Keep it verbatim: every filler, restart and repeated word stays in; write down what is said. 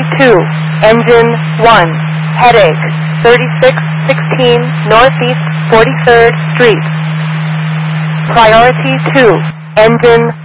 two, Engine one, headache, thirty-six sixteen Northeast forty-third Street. Priority two, Engine